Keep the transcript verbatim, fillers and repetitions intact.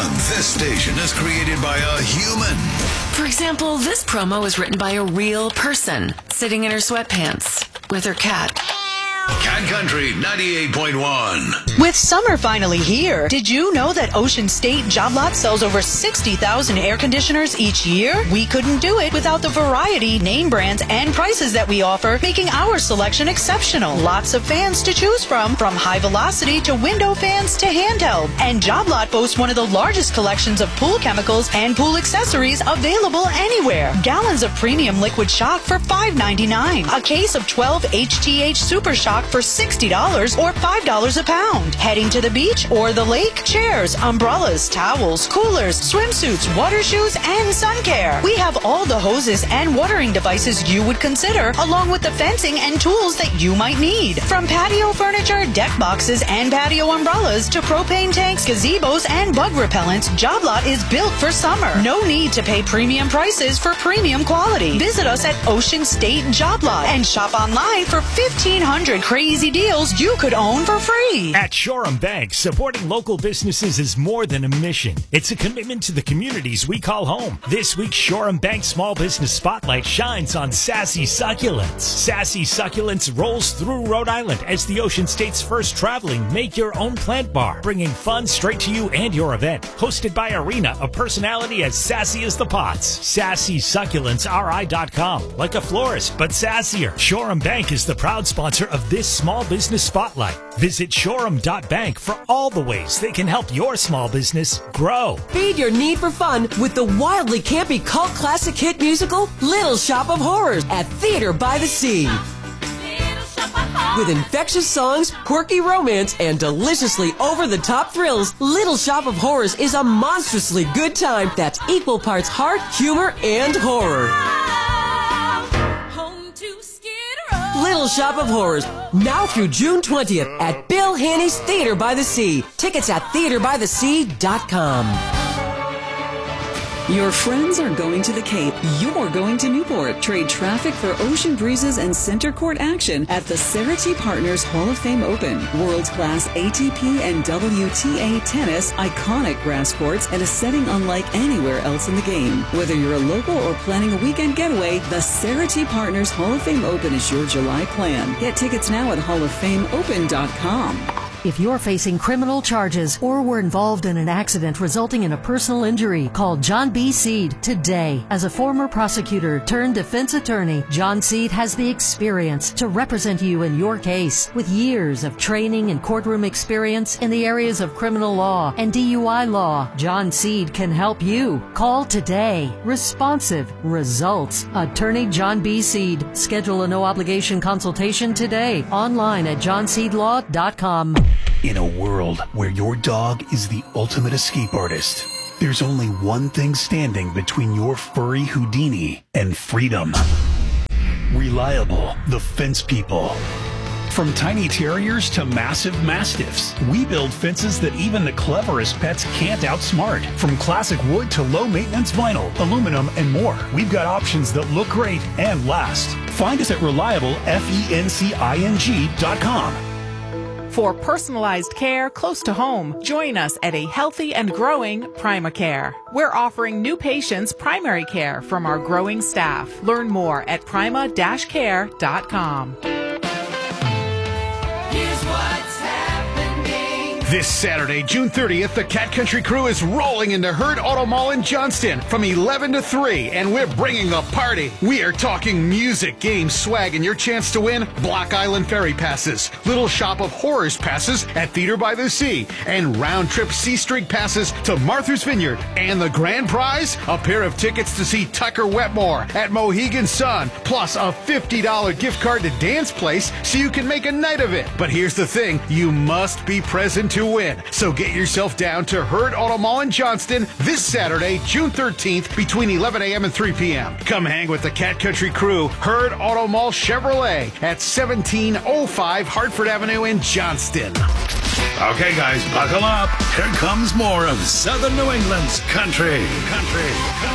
on this station is created by a human. For example, this promo was written by a real person sitting in her sweatpants with her cat. Cat Country ninety-eight point one. With summer finally here, did you know that Ocean State Job Lot sells over sixty thousand air conditioners each year? We couldn't do it without the variety, name brands, and prices that we offer, making our selection exceptional. Lots of fans to choose from, from high velocity to window fans to handheld. And Job Lot boasts one of the largest collections of pool chemicals and pool accessories available anywhere. Gallons of premium liquid shock for five ninety-nine. A case of twelve H T H Super Shock for sixty dollars or five dollars a pound. Heading to the beach or the lake? Chairs, umbrellas, towels, coolers, swimsuits, water shoes, and sun care. We have all the hoses and watering devices you would consider, along with the fencing and tools that you might need. From patio furniture, deck boxes, and patio umbrellas to propane tanks, gazebos, and bug repellents, Job Lot is built for summer. No need to pay premium prices for premium quality. Visit us at Ocean State Job Lot and shop online for fifteen hundred crazy deals you could own for free. At Shoreham Bank, supporting local businesses is more than a mission. It's a commitment to the communities we call home. This week's Shoreham Bank Small Business Spotlight shines on Sassy Succulents. Sassy Succulents rolls through Rhode Island as the Ocean State's first traveling make-your-own plant bar, bringing fun straight to you and your event. Hosted by Arena, a personality as sassy as the pots. Sassy Succulents R I dot com. Like a florist, but sassier. Shoreham Bank is the proud sponsor of this Small Business Spotlight. Visit shoreham dot bank for all the ways they can help your small business grow. Feed your need for fun with the wildly campy cult classic hit musical Little Shop of Horrors at Theater by the Sea. With infectious songs, quirky romance, and deliciously over-the-top thrills, Little Shop of Horrors is a monstrously good time that's equal parts heart, humor, and horror. Little Shop of Horrors, now through June twentieth at Bill Haney's Theater by the Sea. Tickets at theater by the sea dot com. Your friends are going to the Cape. You're going to Newport. Trade traffic for ocean breezes and center court action at the Cerruti Partners Hall of Fame Open. World-class A T P and W T A tennis, iconic grass courts, and a setting unlike anywhere else in the game. Whether you're a local or planning a weekend getaway, the Cerruti Partners Hall of Fame Open is your July plan. Get tickets now at hall of fame open dot com. If you're facing criminal charges or were involved in an accident resulting in a personal injury, call John B. Seed today. As a former prosecutor turned defense attorney, John Seed has the experience to represent you in your case. With years of training and courtroom experience in the areas of criminal law and D U I law, John Seed can help you. Call today. Responsive results. Attorney John B. Seed. Schedule a no-obligation consultation today. Online at john seed law dot com. In a world where your dog is the ultimate escape artist, there's only one thing standing between your furry Houdini and freedom. Reliable, the fence people. From tiny terriers to massive mastiffs, we build fences that even the cleverest pets can't outsmart. From classic wood to low-maintenance vinyl, aluminum, and more, we've got options that look great and last. Find us at reliable fencing dot com. For personalized care close to home, join us at a healthy and growing PrimaCare. We're offering new patients primary care from our growing staff. Learn more at prima dash care dot com. Here's what's happening. This Saturday, June thirtieth, the Cat Country crew is rolling into Herd Auto Mall in Johnston from eleven to three, and we're bringing the party. We are talking music, games, swag, and your chance to win Block Island Ferry passes, Little Shop of Horrors passes at Theater by the Sea, and round-trip Sea Streak passes to Martha's Vineyard. And the grand prize, a pair of tickets to see Tucker Wetmore at Mohegan Sun, plus a fifty dollars gift card to Dance Place so you can make a night of it. But here's the thing, you must be present to win. So get yourself down to Herd Auto Mall in Johnston this Saturday, June thirteenth, between eleven a.m. and three p.m. Come hang with the Cat Country crew, Herd Auto Mall Chevrolet at seventeen oh five Hartford Avenue in Johnston. Okay, guys, buckle up. Here comes more of Southern New England's country. Country. country.